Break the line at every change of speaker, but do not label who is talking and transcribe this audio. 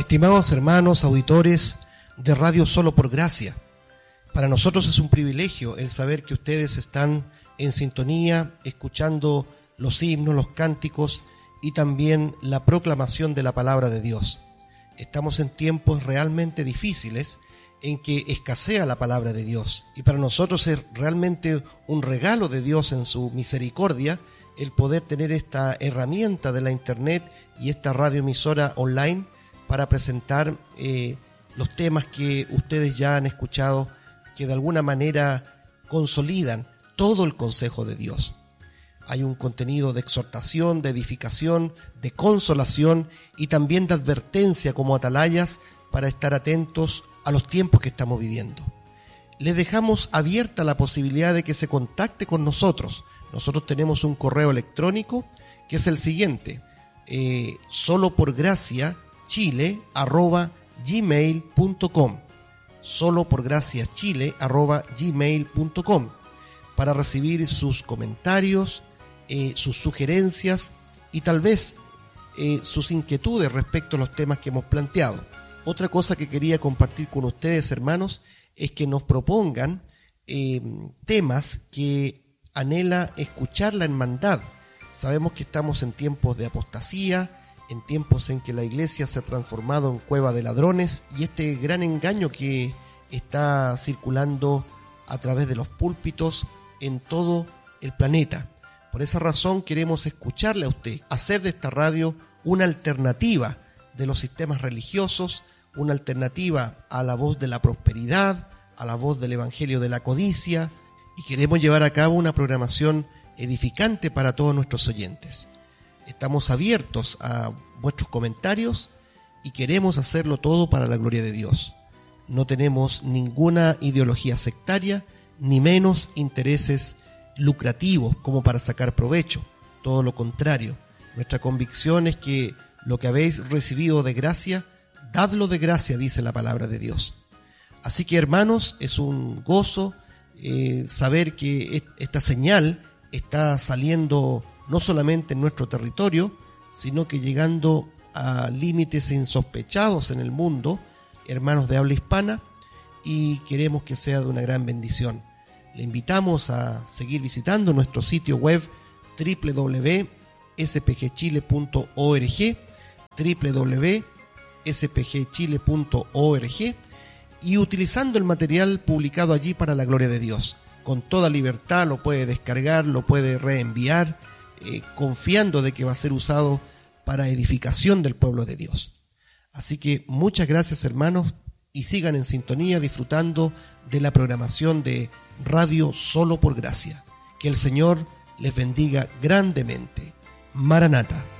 Estimados hermanos, auditores de Radio Solo por Gracia, para nosotros es un privilegio el saber que ustedes están en sintonía, escuchando los himnos, los cánticos y también la proclamación de la palabra de Dios. Estamos en tiempos realmente difíciles en que escasea la palabra de Dios, y para nosotros es realmente un regalo de Dios en su misericordia el poder tener esta herramienta de la internet y esta radioemisora online para presentar los temas que ustedes ya han escuchado, que de alguna manera consolidan todo el consejo de Dios. Hay un contenido de exhortación, de edificación, de consolación y también de advertencia como atalayas para estar atentos a los tiempos que estamos viviendo. Les dejamos abierta la posibilidad de que se contacte con nosotros. Nosotros tenemos un correo electrónico que es el siguiente, soloporgraciachile@gmail.com, soloporgraciachile@gmail.com, para recibir sus comentarios, sus sugerencias y tal vez sus inquietudes respecto a los temas que hemos planteado. Otra cosa que quería compartir con ustedes, hermanos, es que nos propongan temas que anhela escuchar la hermandad. Sabemos que estamos en tiempos de apostasía, en tiempos en que la iglesia se ha transformado en cueva de ladrones, y este gran engaño que está circulando a través de los púlpitos en todo el planeta. Por esa razón queremos escucharle a usted, hacer de esta radio una alternativa de los sistemas religiosos, una alternativa a la voz de la prosperidad, a la voz del evangelio de la codicia, y queremos llevar a cabo una programación edificante para todos nuestros oyentes. Estamos abiertos a vuestros comentarios y queremos hacerlo todo para la gloria de Dios. No tenemos ninguna ideología sectaria, ni menos intereses lucrativos como para sacar provecho. Todo lo contrario, nuestra convicción es que lo que habéis recibido de gracia, dadlo de gracia, dice la palabra de Dios. Así que, hermanos, es un gozo saber que esta señal está saliendo no solamente en nuestro territorio, sino que llegando a límites insospechados en el mundo, hermanos de habla hispana, y queremos que sea de una gran bendición. Le invitamos a seguir visitando nuestro sitio web www.spgchile.org, www.spgchile.org, y utilizando el material publicado allí para la gloria de Dios. Con toda libertad lo puede descargar, lo puede reenviar, confiando de que va a ser usado para edificación del pueblo de Dios. Así que muchas gracias, hermanos, y sigan en sintonía disfrutando de la programación de Radio Solo por Gracia. Que el Señor les bendiga grandemente. Maranata.